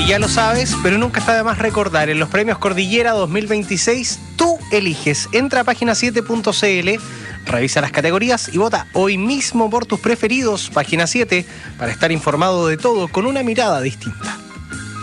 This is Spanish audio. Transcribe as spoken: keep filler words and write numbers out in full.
Y ya lo sabes, pero nunca está de más recordar, en los premios Cordillera dos mil veintiséis, tú eliges. Entra a página siete punto c l, revisa las categorías y vota hoy mismo por tus preferidos. Página siete, para estar informado de todo con una mirada distinta.